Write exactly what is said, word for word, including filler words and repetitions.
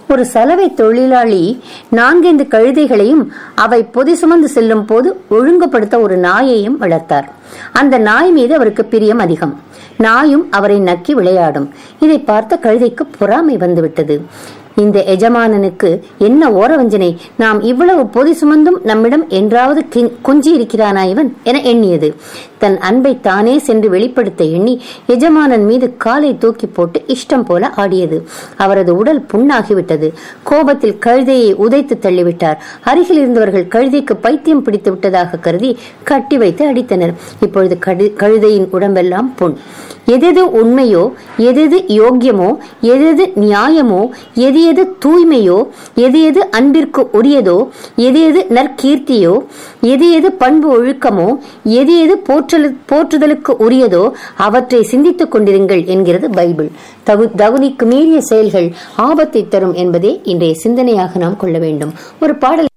ஒரு சலவை தொழிலாளி நான்கைந்து கழுதைகளையும் அவை பொதி சுமந்து செல்லும் போது ஒழுங்குபடுத்த ஒரு நாயையும் வளர்த்தார். அந்த நாய் மீது அவருக்கு பிரியம் அதிகம். நாயும் அவரை நக்கி விளையாடும். இதை பார்த்த கழுதைக்கு பொறாமை வந்துவிட்டது. இந்த எஜமானனுக்கு என்ன ஓரவஞ்சனை! நாம் இவ்வளவு பொதி சுமந்தும் நம்மிடம் என்றாவது கொஞ்சி இருக்கிறானா இவன் என எண்ணியது. தன் அன்பை தானே சென்று வெளிப்படுத்த எண்ணி எஜமானன் மீது காலை தூக்கி போட்டு இஷ்டம் போல ஆடியது. அவரது உடல் புண்ணாகிவிட்டது. கோபத்தில் கழுதையை உதைத்து தள்ளிவிட்டார். அருகில் இருந்தவர்கள் கழுதைக்கு பைத்தியம் பிடித்து விட்டதாக கருதி கட்டி வைத்து அடித்தனர். இப்பொழுது கழுதையின் உடம்பெல்லாம் புண். எதெது உண்மையோ, எதெது யோக்கியமோ, எதெது நியாயமோ, எது எது தூய்மையோ, எது எது அன்பிற்கு உரியதோ, எது எது நற்கீர்த்தியோ, எது எது பண்பு ஒழுக்கமோ, எது எது போற்றலு போற்றுதலுக்கு உரியதோ அவற்றை சிந்தித்துக் கொண்டிருங்கள் என்கிறது பைபிள். தகு தகுதிக்கு மீறிய செயல்கள் ஆபத்தை தரும் என்பதே இன்றைய சிந்தனையாக நாம் கொள்ள வேண்டும். ஒரு பாடல்